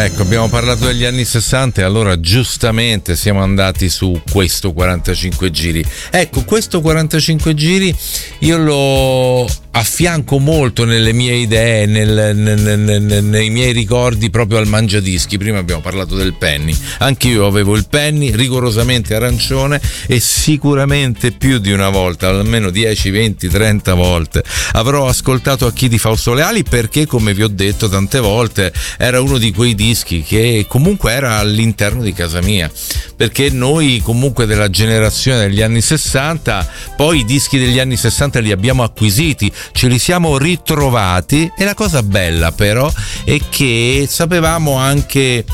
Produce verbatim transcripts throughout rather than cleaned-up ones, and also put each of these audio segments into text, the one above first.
ecco, abbiamo parlato degli anni sessanta e allora giustamente siamo andati su questo quarantacinque giri. Ecco, questo quarantacinque giri io lo affianco molto nelle mie idee, nel, nel, nel, nei miei ricordi proprio al mangiadischi. Prima abbiamo parlato del penny, anche io avevo il penny rigorosamente arancione e sicuramente più di una volta, almeno dieci, venti, trenta volte avrò ascoltato A chi di Fausto Leali, perché come vi ho detto tante volte era uno di quei dischi che comunque era all'interno di casa mia, perché noi comunque della generazione degli anni sessanta poi i dischi degli anni sessanta li abbiamo acquisiti, ce li siamo ritrovati e la cosa bella però è che sapevamo anche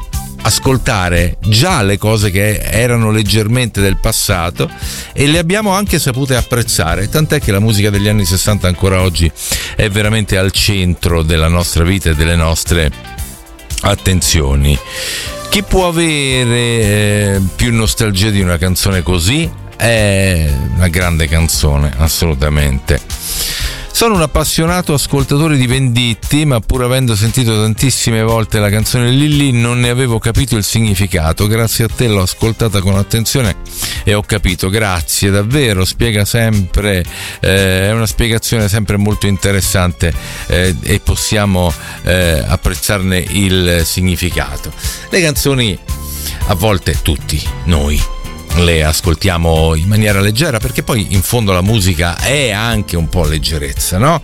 ascoltare già le cose che erano leggermente del passato e le abbiamo anche sapute apprezzare, tant'è che la musica degli anni sessanta ancora oggi è veramente al centro della nostra vita e delle nostre attenzioni. Chi può avere eh, più nostalgia di una canzone così? È una grande canzone, assolutamente. Sono un appassionato ascoltatore di Venditti, ma pur avendo sentito tantissime volte la canzone Lillì non ne avevo capito il significato. Grazie a te l'ho ascoltata con attenzione e ho capito. Grazie, davvero, spiega sempre, eh, è una spiegazione sempre molto interessante eh, e possiamo eh, apprezzarne il significato. Le canzoni, a volte tutti noi le ascoltiamo in maniera leggera, perché poi in fondo la musica è anche un po' leggerezza, no?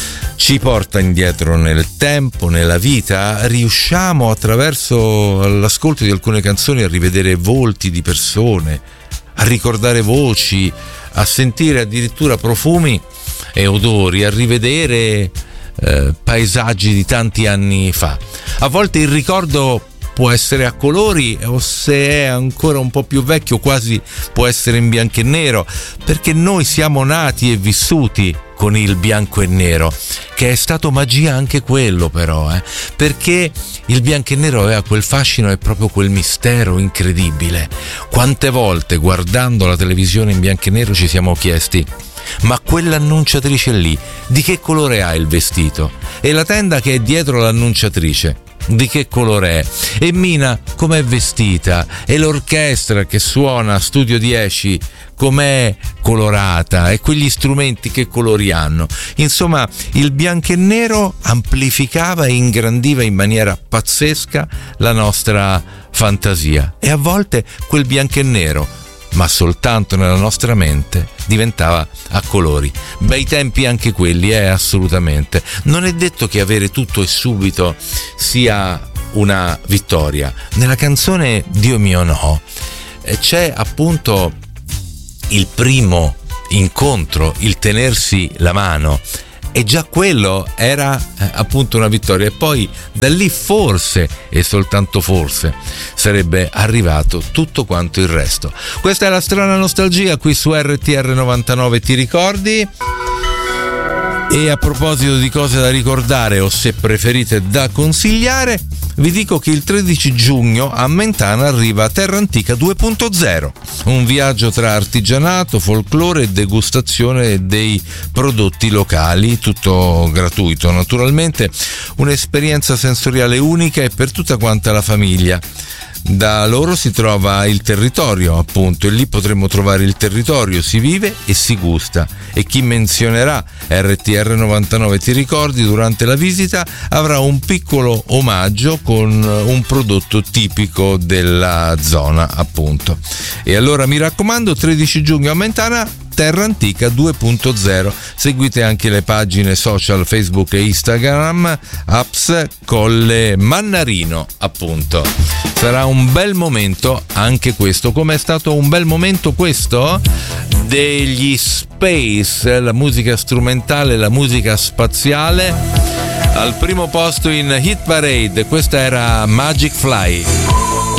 Ci porta indietro nel tempo, nella vita, riusciamo attraverso l'ascolto di alcune canzoni a rivedere volti di persone, a ricordare voci, a sentire addirittura profumi e odori, a rivedere eh, paesaggi di tanti anni fa. A volte il ricordo può essere a colori, o se è ancora un po' più vecchio quasi può essere in bianco e nero, perché noi siamo nati e vissuti con il bianco e nero, che è stato magia anche quello però, eh? Perché il bianco e nero aveva quel fascino e proprio quel mistero incredibile. Quante volte guardando la televisione in bianco e nero ci siamo chiesti: ma quell'annunciatrice lì di che colore ha il vestito? E la tenda che è dietro l'annunciatrice di che colore è? E Mina com'è vestita? E l'orchestra che suona a Studio dieci com'è colorata? E quegli strumenti che colori hanno? Insomma, il bianco e nero amplificava e ingrandiva in maniera pazzesca la nostra fantasia, e a volte quel bianco e nero, ma soltanto nella nostra mente, diventava a colori. Bei tempi anche quelli, eh, assolutamente. Non è detto che avere tutto e subito sia una vittoria. Nella canzone Dio mio no c'è appunto il primo incontro, il tenersi la mano, e già quello era eh, appunto una vittoria, e poi da lì forse, e soltanto forse, sarebbe arrivato tutto quanto il resto. Questa è la strana nostalgia qui su R T R novantanove, ti ricordi? E a proposito di cose da ricordare, o se preferite da consigliare, vi dico che il tredici giugno a Mentana arriva Terra Antica due punto zero, un viaggio tra artigianato, folklore e degustazione dei prodotti locali, tutto gratuito naturalmente, un'esperienza sensoriale unica e per tutta quanta la famiglia. Da loro si trova il territorio, appunto, e lì potremo trovare il territorio, si vive e si gusta, e chi menzionerà R T R novantanove ti ricordi durante la visita avrà un piccolo omaggio con un prodotto tipico della zona, appunto. E allora mi raccomando, tredici giugno a Mentana, Terra Antica due punto zero. Seguite anche le pagine social Facebook e Instagram, apps Colle Mannarino, appunto. Sarà un bel momento anche questo, come è stato un bel momento questo degli Space, la musica strumentale, la musica spaziale, al primo posto in Hit Parade. Questa era Magic Fly.